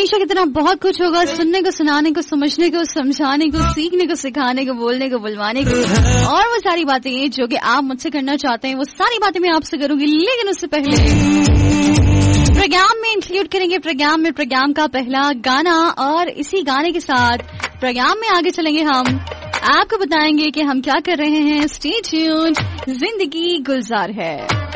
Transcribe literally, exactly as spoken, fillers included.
हमेशा की तरह बहुत कुछ होगा, सुनने को, सुनाने को, समझने को, समझाने को, सीखने को, सिखाने को, बोलने को, बुलवाने को, और वो सारी बातें जो कि आप मुझसे करना चाहते हैं वो सारी बातें मैं आपसे करूंगी। लेकिन उससे पहले प्रोग्राम में इंक्लूड करेंगे प्रोग्राम में प्रोग्राम का पहला गाना, और इसी गाने के साथ प्रोग्राम में आगे चलेंगे। हम आपको बताएंगे कि हम क्या कर रहे हैं। स्टे ट्यून्ड, जिंदगी गुलजार है।